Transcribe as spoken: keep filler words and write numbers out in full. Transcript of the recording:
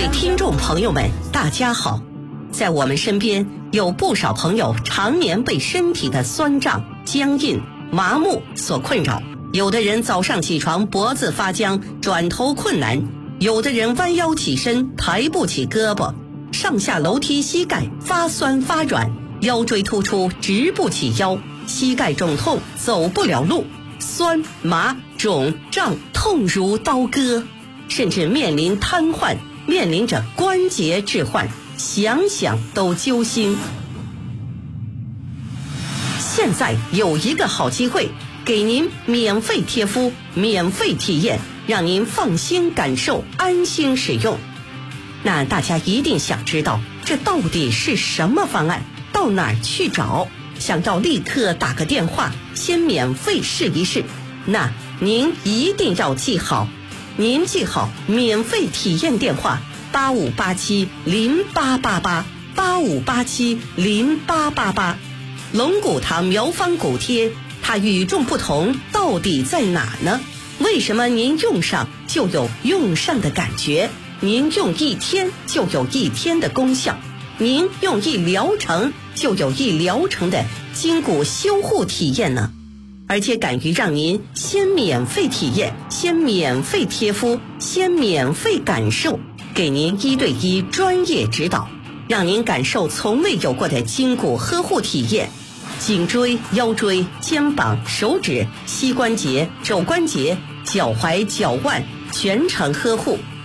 位听众朋友们，大家好。在我们身边有不少朋友常年被身体的酸胀、僵硬、麻木所困扰，有的人早上起床脖子发僵，转头困难，有的人弯腰起身抬不起胳膊，上下楼梯膝盖发酸发软，腰椎突出直不起腰，膝盖肿痛走不了路，酸麻肿胀痛如刀割，甚至面临瘫痪，面临着关节置换，想想都揪心。现在有一个好机会，给您免费贴敷，免费体验，让您放心感受，安心使用。那大家一定想知道，这到底是什么方案？到哪儿去找？想要立刻打个电话，先免费试一试。那您一定要记好，您记好免费体验电话八五八七零八八八八五八七零八八八。龙骨堂苗方骨贴，它与众不同到底在哪呢？为什么您用上就有用上的感觉？您用一天就有一天的功效，您用一疗程就有一疗程的筋骨修护体验呢？而且敢于让您先免费体验，先免费贴敷，先免费感受，给您一对一专业指导，让您感受从未有过的筋骨呵护体验。颈椎、腰椎、肩膀、手指、膝关节、肘关节、脚踝、脚腕全程呵护，